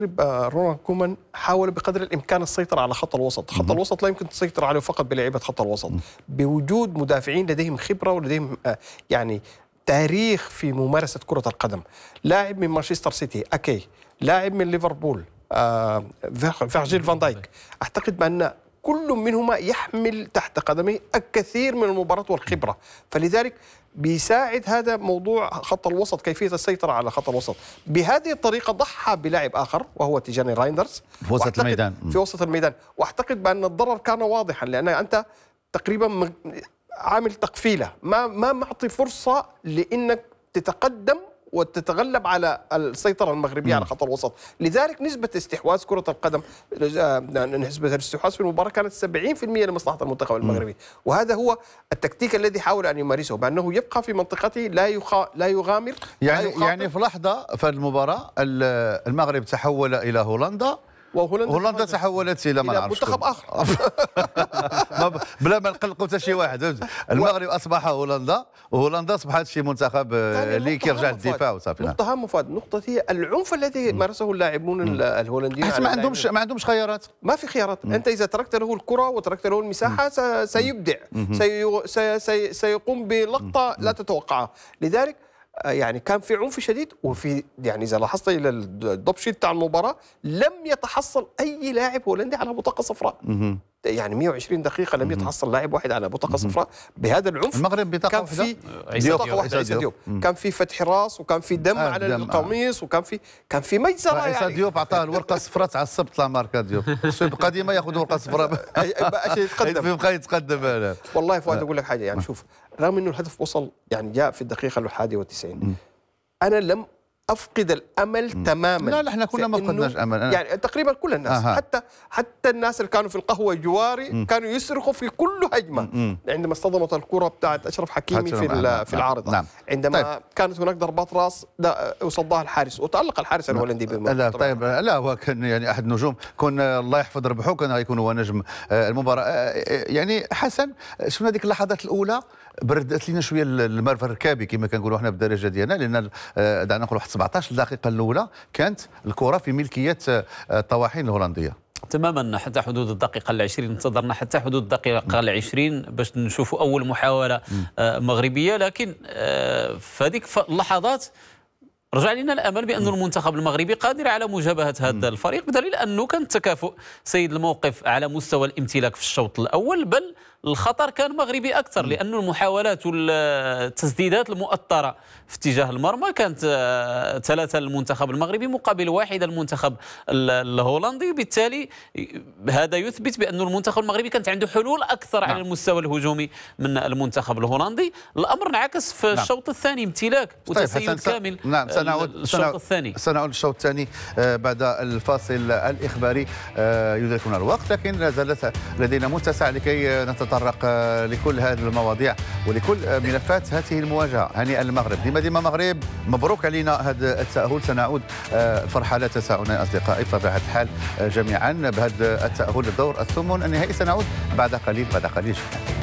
رونالد كومان حاول بقدر الامكان السيطره على خط الوسط، خط الوسط لا يمكن تسيطر عليه فقط بلاعيبه خط الوسط، بوجود مدافعين لديهم خبره ولديهم يعني تاريخ في ممارسه كره القدم. لاعب من مانشستر سيتي اكي، لاعب من ليفربول فيرجيل فان دايك، اعتقد بان كل منهما يحمل تحت قدمه الكثير من المباراه والخبره، فلذلك بيساعد هذا موضوع خط الوسط كيفيه السيطره على خط الوسط. بهذه الطريقه ضحى بلاعب اخر وهو تيجاني رايندرز في وسط الميدان. في وسط الميدان، واعتقد بان الضرر كان واضحا لان انت تقريبا عامل تقفيله، ما معطي فرصه لانك تتقدم وتتغلب على السيطرة المغربية على خط الوسط. لذلك نسبة استحواذ كرة القدم، نسبة الاستحواذ في المباراة كانت 70% لمصلحة المنتخب المغربي، وهذا هو التكتيك الذي حاول أن يمارسه، بأنه يبقى في منطقته لا يغامر. يعني في لحظة في المباراة المغرب تحول إلى هولندا وهولندا تحولت الى ما نعرفش منتخب اخر بلا ما نقلقوا حتى شي واحد. المغرب اصبح هولندا وهولندا اصبحت شي منتخب اللي كيرجع للدفاع وصافي. نقطة هامة فؤاد، النقطة هي العنف الذي مارسه اللاعبون الهولنديين. ما عندهمش خيارات، ما في خيارات. انت اذا تركت له الكرة وتركت له المساحة سيبدع، سيقوم بلقطة لا تتوقعها. لذلك يعني كان في عنف شديد، وفي يعني اذا لاحظت الى الدوب شيت تاع المباراه لم يتحصل اي لاعب هولندي على بطاقه صفراء. يعني 120 دقيقه لم يتحصل لاعب واحد على بطاقه صفراء بهذا العنف. المغرب بطاقه كان في بطاقه واحده عيسى ديوب، كان في فتح راس وكان في دم على القميص وكان في ميزره. عيسى ديوب عطاه الورقه الصفراء تاع السبت لا ماركا ديوب يبقى ديما ياخذ ورقه صفراء يبقى يتقدم. والله فؤاد اقول لك حاجه، يعني شوف، رغم انه الهدف وصل يعني جاء في الدقيقه 91، انا لم افقد الامل تماما. لا احنا كنا ما فقدناش امل، يعني تقريبا كل الناس حتى الناس اللي كانوا في القهوه جواري كانوا يصرخوا في كل هجمه عندما اصطدمت الكره بتاعت اشرف حكيمي في العارضه. عندما كانت هناك ضربات راس وصدها الحارس وتالق الحارس الهولندي لا طيب، لا هو كان يعني احد النجوم، كون الله يحفظ ربحه كان غيكون هو نجم المباراه. يعني حسن، شفنا ديك اللحظات الاولى بردت لنا شويه المرفأ الركابي كما كنقولوا احنا بالدرجه ديالنا، لان دعنا نقولوا 17 دقيقه الاولى كانت الكره في ملكيه الطواحين الهولنديه تماما حتى حدود الدقيقه ال20. انتظرنا حتى حدود الدقيقه ال20 باش نشوفوا اول محاوله مغربيه، لكن في هذيك اللحظات رجع لنا الامل بان المنتخب المغربي قادر على مجابهه هذا الفريق، بدليل انه كان التكافؤ سيد الموقف على مستوى الامتلاك في الشوط الاول، بل الخطر كان مغربي اكثر، لأن المحاولات والتسديدات المؤطره في اتجاه المرمى كانت 3 للمنتخب المغربي مقابل 1 للمنتخب الهولندي. بالتالي هذا يثبت بأن المنتخب المغربي كانت عنده حلول اكثر على المستوى الهجومي من المنتخب الهولندي. الامر انعكس في الشوط الثاني، امتلاك وتسيد كامل. سنعود الشوط الثاني. سنعود الشوط الثاني بعد الفاصل الاخباري. يدركنا الوقت، لكن لا زالت لدينا متسع لكي نتطرق لكل هذه المواضيع ولكل ملفات هذه المواجهه. هنيئا للمغرب، ديما مغرب، مبروك علينا هذا التاهل. سنعود فرحه لا تسعنا اصدقائي بطبيعه الحال جميعا بهذا التاهل للدور الثمن النهائي. سنعود بعد قليل جدا.